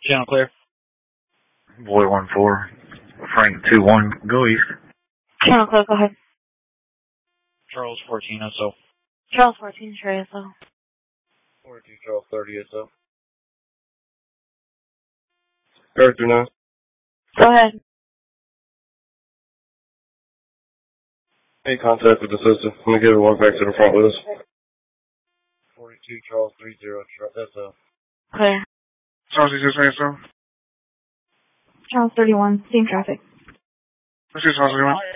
Channel clear. Boy 1-4, Frank 2-1, go east. Channel clear, go ahead. Charles 14 SO. Charles 14, Trey SO. 42 Charles 30 SO. Arthur 9. Go ahead. Hey, contact with the sister. I'm going to get her walk back to the front with us. 42 Charles 30 SO. Clear. Charles 36 SO. Charles 31, same traffic. Let's get Charles 31.